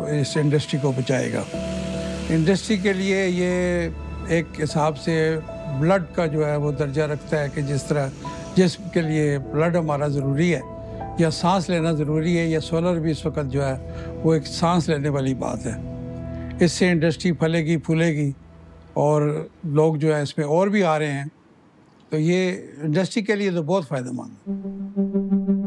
इस इंडस्ट्री को बचाएगा। इंडस्ट्री के लिए ये एक हिसाब से ब्लड का जो है वो दर्जा रखता है कि जिस तरह जिस्म के लिए ब्लड हमारा ज़रूरी है या सांस लेना ज़रूरी है, या सोलर भी इस वक्त जो है वो एक सांस लेने वाली बात है। इससे इंडस्ट्री फलेगी फूलेगी और लोग जो है इसमें और भी आ रहे हैं, तो ये इंडस्ट्री के लिए तो बहुत फ़ायदेमंद है।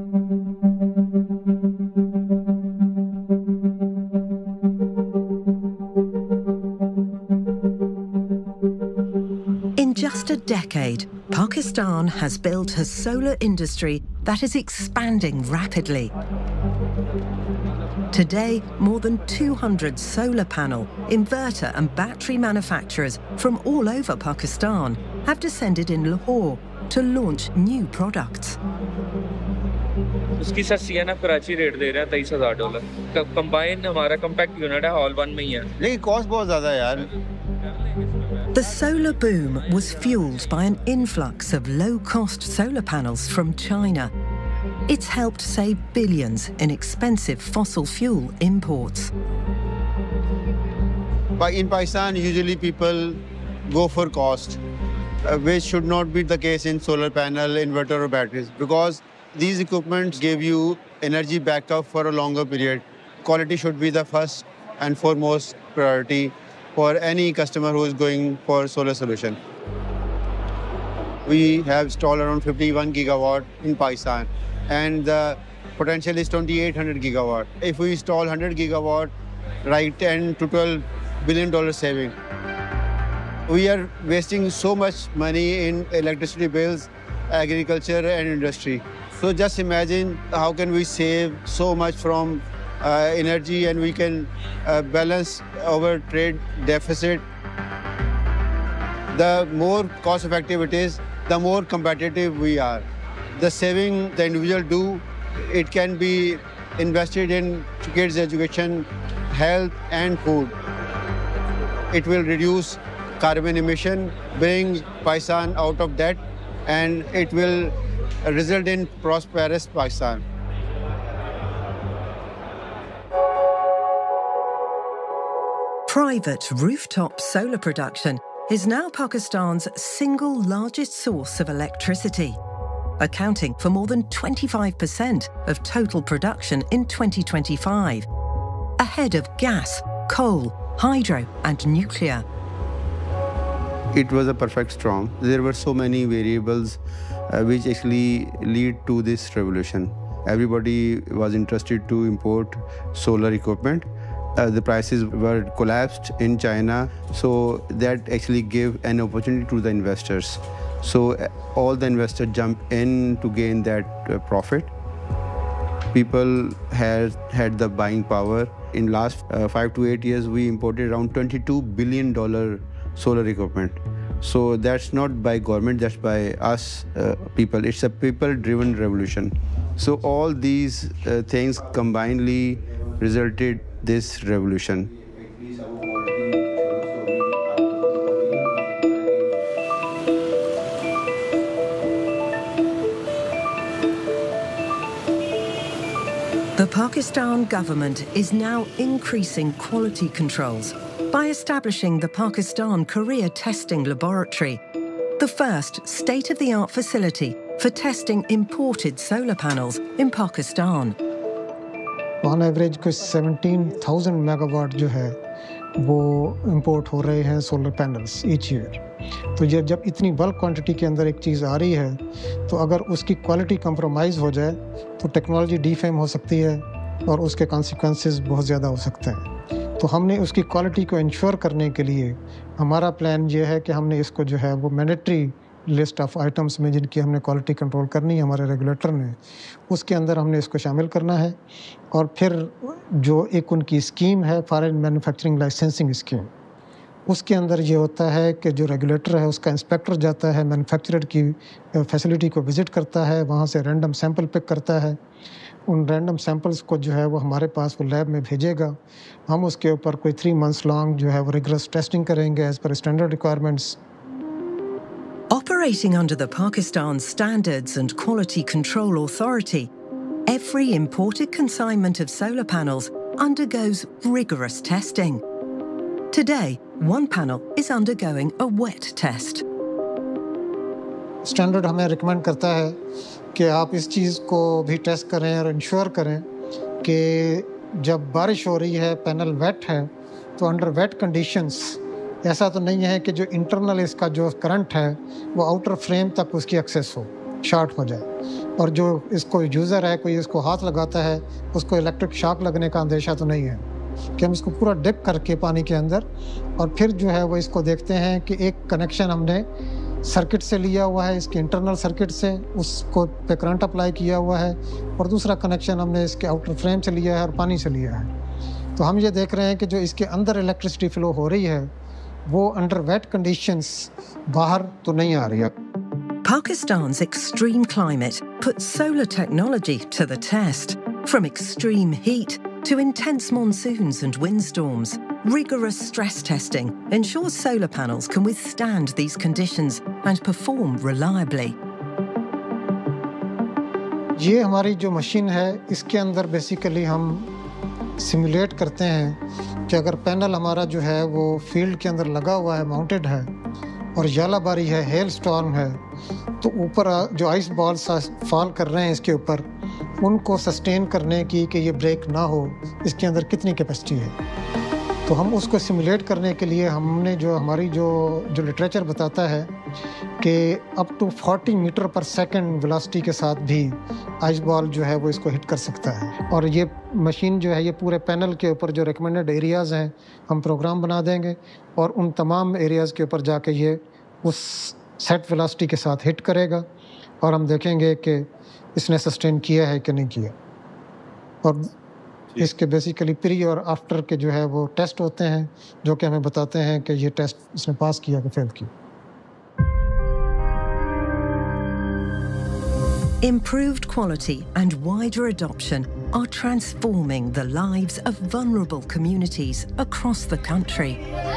In just a decade, Pakistan has built a solar industry that is expanding rapidly. Today, more than 200 solar panel, inverter and battery manufacturers from all over Pakistan have descended in Lahore to launch new products. उसकी सस्ती है ना, Karachi rate दे रहा है $23,000। Combine हमारा compact unit है, all one में ही है, लेकिन कॉस्ट बहुत ज़्यादा है यार। The solar boom was fueled by an influx of low-cost solar panels from China. It's helped save billions in expensive fossil fuel imports. In Pakistan, usually people go for cost, which should not be the case in solar panel, inverter or batteries, because these equipments give you energy backup for a longer period. Quality should be the first and foremost priority for any customer who is going for solar solution. We have installed around 51 gigawatt in Pakistan, and the potential is 2,800 gigawatt. If we install 100 gigawatt, right, $10 to $12 billion saving. We are wasting so much money in electricity bills, agriculture and industry. So just imagine how can we save so much from energy, and we can balance our trade deficit. The more cost effective it is, the more competitive we are. The saving the individual do, it can be invested in kids' education, health and food. It will reduce carbon emission, bring Pakistan out of debt, and it will result in prosperous Pakistan. Private rooftop solar production is now Pakistan's single largest source of electricity, accounting for more than 25% of total production in 2025, ahead of gas, coal, hydro and nuclear. It was a perfect storm. There were so many variables which actually lead to this revolution. Everybody was interested to import solar equipment. The prices were collapsed in China, so that actually gave an opportunity to the investors. So all the investors jumped in to gain that profit. People had the buying power. In last 5 to 8 years, we imported around $22 billion solar equipment. So that's not by government, that's by us people. It's a people-driven revolution. So all these things combinedly resulted this revolution. The Pakistan government is now increasing quality controls by establishing the Pakistan Career Testing Laboratory, the first state-of-the-art facility for testing imported solar panels in Pakistan. On average कुछ 17,000 megawatt जो है वो import हो रहे हैं solar panels each year. तो ये जब इतनी बल्क क्वांटिटी के अंदर एक चीज़ आ रही है, तो अगर उसकी क्वालिटी कंप्रोमाइज़ हो जाए तो टेक्नोलॉजी डीफेम हो सकती है और उसके कॉन्सिक्वेंसेस बहुत ज़्यादा हो सकते हैं। तो हमने उसकी क्वालिटी को इंश्योर करने के लिए हमारा प्लान ये है कि हमने इसको जो है वो मैंडेटरी लिस्ट ऑफ आइटम्स में जिनकी हमने क्वालिटी कंट्रोल करनी है हमारे रेगुलेटर ने, उसके अंदर हमने इसको शामिल करना है। और फिर जो एक उनकी स्कीम है फॉरेन मैन्युफैक्चरिंग लाइसेंसिंग स्कीम, उसके अंदर ये होता है कि जो रेगुलेटर है उसका इंस्पेक्टर जाता है मैन्युफैक्चरर की फैसिलिटी को विज़िट करता है, वहाँ से रैंडम सैंपल पिक करता है। उन रैंडम सैंपल्स को जो है वो हमारे पास वो लैब में भेजेगा। हम उसके ऊपर कोई 3 months लॉन्ग जो है वो रिगरस टेस्टिंग करेंगे as per standard requirements. Operating under the Pakistan Standards and Quality Control Authority, every imported consignment of solar panels undergoes rigorous testing. Today, one panel is undergoing a wet test. Standard हमें recommend करता है कि आप इस चीज़ को भी test करें और इंश्योर करें कि जब बारिश हो रही है, पैनल वेट है, तो अंडर वेट कंडीशंस ऐसा तो नहीं है कि जो इंटरनल इसका जो करंट है वो आउटर फ्रेम तक उसकी एक्सेस हो, शॉर्ट हो जाए। और जो इसको यूज़र है, कोई इसको हाथ लगाता है, उसको इलेक्ट्रिक शॉक लगने का अंदेशा तो नहीं है कि हम इसको पूरा डिप करके पानी के अंदर और फिर जो है वो इसको देखते हैं कि एक कनेक्शन हमने सर्किट से लिया हुआ है, इसके इंटरनल सर्किट से उसको पे करंट अप्लाई किया हुआ है, और दूसरा कनेक्शन हमने इसके आउटर फ्रेम से लिया है और पानी से लिया है। तो हम ये देख रहे हैं कि जो इसके अंदर इलेक्ट्रिसिटी फ्लो हो रही है वो अंडर वेट कंडीशंस बाहर तो नहीं आ रही है। Pakistan's extreme climate puts solar technology to the test. From extreme heat to intense monsoons and windstorms, rigorous stress testing ensures solar panels can withstand these conditions and perform reliably. ये हमारी जो machine है, इसके अंदर basically हम simulate करते हैं कि अगर पैनल हमारा जो है वो फील्ड के अंदर लगा हुआ है, माउंटेड है, और यालाबारी है, हेल स्टॉर्म है, तो ऊपर जो आइस बॉल्स फॉल कर रहे हैं इसके ऊपर, उनको सस्टेन करने की कि ये ब्रेक ना हो, इसके अंदर कितनी कैपेसिटी है। तो हम उसको सिमुलेट करने के लिए हमने जो हमारी जो लिटरेचर बताता है कि अप टू 40 मीटर पर सेकंड वेलोसिटी के साथ भी आइस बॉल जो है वो इसको हिट कर सकता है। और ये मशीन जो है ये पूरे पैनल के ऊपर जो रिकमेंडेड एरियाज़ हैं हम प्रोग्राम बना देंगे और उन तमाम एरियाज़ के ऊपर जाके ये उस सेट वेलोसिटी के साथ हिट करेगा और हम देखेंगे कि इसने सस्टेन किया है कि नहीं किया। और इसके बेसिकली प्री और आफ्टर के जो है वो टेस्ट होते हैं जो कि हमें बताते हैं कि ये टेस्ट इसने पास किया कि फेल किया। Improved quality and wider adoption are transforming the lives of vulnerable communities across the country.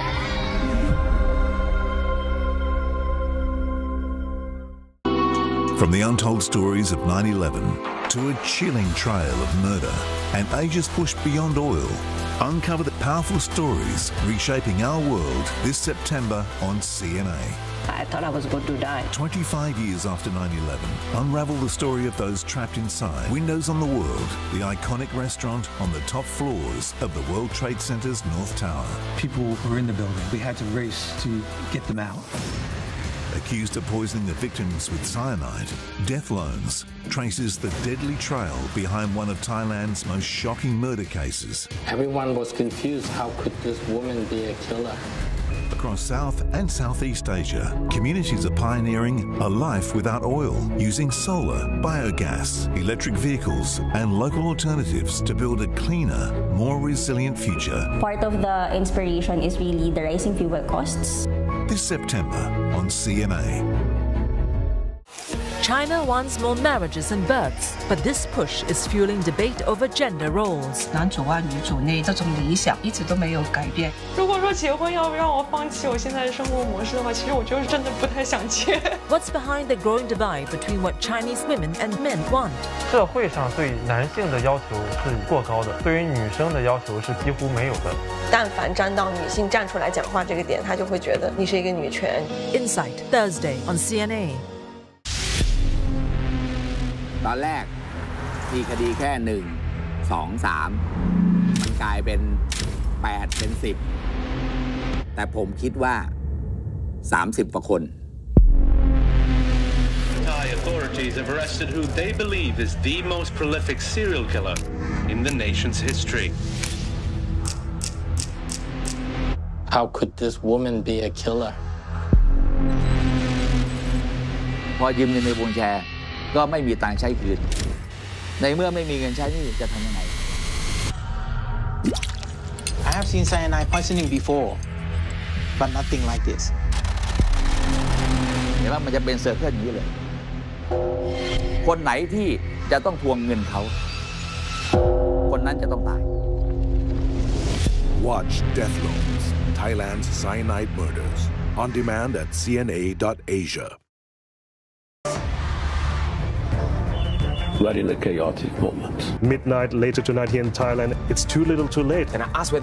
From the untold stories of 9/11 to a chilling trail of murder and Asia's push beyond oil, uncover the powerful stories reshaping our world this September on CNA. I thought I was going to die. 25 years after 9/11, unravel the story of those trapped inside Windows on the World, the iconic restaurant on the top floors of the World Trade Center's North Tower. People were in the building. We had to race to get them out. Accused of poisoning the victims with cyanide, Death Loans traces the deadly trail behind one of Thailand's most shocking murder cases. Everyone was confused. How could this woman be a killer? Across South and Southeast Asia, communities are pioneering a life without oil, using solar, biogas, electric vehicles and local alternatives to build a cleaner, more resilient future. Part of the inspiration is really the rising fuel costs. This September on CNA. China wants more marriages and births, but this push is fueling debate over gender roles. 男主外女主内这种理想一直都没有改变。 如果说结婚要让我放弃我现在的生活模式的话，其实我就是真的不太想结。 What's behind the growing divide between what Chinese women and men want? 社会上对男性的要求是过高的，对于女生的要求是几乎没有的。 但凡站到女性站出来讲话这个点，他就会觉得你是一个女权。 Insight Thursday on CNA. ตอนแรกมีคดีแค่1 2 3มันกลายเป็น8เป็น10แต่ผมคิดว่า30กว่าคน Thai authorities have arrested who they believe is the most prolific serial killer in the nation's history. How could this woman be a killer? พอยืมเงินในวงแชร์ก็ไม่มีตังค์ใช้คืนในเมื่อไม่มีเงินใช้นี่จะทำยังไง I have seen cyanide poisoning before but nothing like this เห็นว่ามันจะเป็นเซอร์เคิลอย่างนี้เลยคนไหนที่จะต้องทวงเงินเขาคนนั้นจะต้องตาย Watch Death Loans, Thailand's cyanide murders, on demand at cna.asia. right in a chaotic moment. Midnight later tonight here in Thailand, it's too little too late. And I asked whether